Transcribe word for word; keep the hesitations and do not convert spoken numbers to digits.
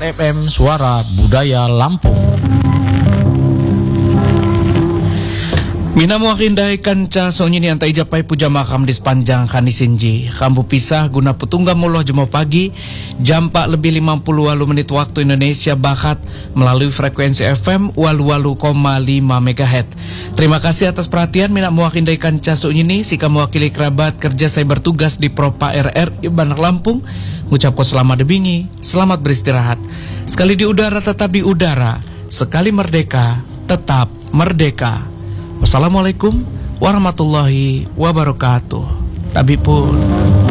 F M Suara Budaya Lampung. Mina muakindai kanca sonyi ni antai japai puja makam di sepanjang kanisinji. Kambu pisah guna petungga muloh jemo pagi jam empat lebih lima puluh menit waktu Indonesia Barat melalui frekuensi F M walu-walu koma lima megahertz. Terima kasih atas perhatian Mina muakindai kanca sonyi ni sika mewakili kerabat kerja saya bertugas di Propa R R I Bandar Lampung. Ngucapkan selamat debingi, selamat beristirahat. Sekali di udara tetap di udara, sekali merdeka tetap merdeka. Wassalamualaikum warahmatullahi wabarakatuh. Tabipun.